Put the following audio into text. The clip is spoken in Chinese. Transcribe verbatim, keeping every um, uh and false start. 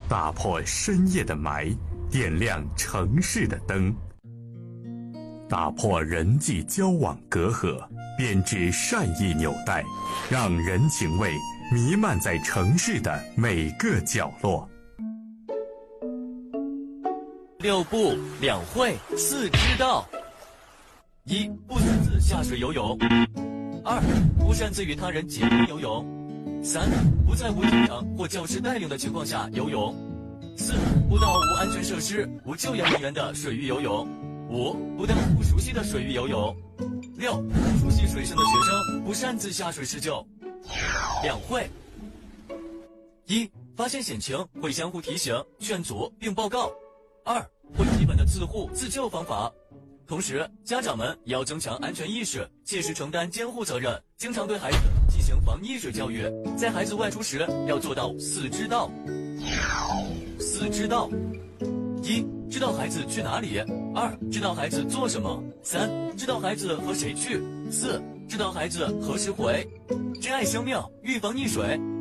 打破深夜的霾，点亮城市的灯，打破人际交往隔阂，编织善意纽带，让人情味弥漫在城市的每个角落。 六不两会四知道：一、不擅自下水游泳；二、不擅自与他人结伴游泳；三、不在无警长或教师带领的情况下游泳；四、不到无安全设施、无救援人员的水域游泳；五、不到不熟悉的水域游泳；六、不熟悉水性的学生不擅自下水施救。两会：一、发现险情会相互提醒、劝阻并报告；二、会基本的自护自救方法。同时，家长们也要增强安全意识，切实承担监护责任，经常对孩子进行防溺水教育。在孩子外出时，要做到四知道。四知道：一、知道孩子去哪里；二、知道孩子做什么；三、知道孩子和谁去；四、知道孩子何时回。珍爱生命，预防溺水。